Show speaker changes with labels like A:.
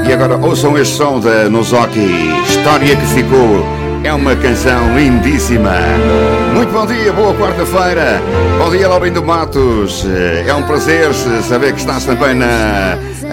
A: E agora ouçam este som da Nozoki, História que Ficou. É uma canção lindíssima. Muito bom dia, boa quarta-feira. Bom dia, Laurindo Matos. É um prazer saber que estás também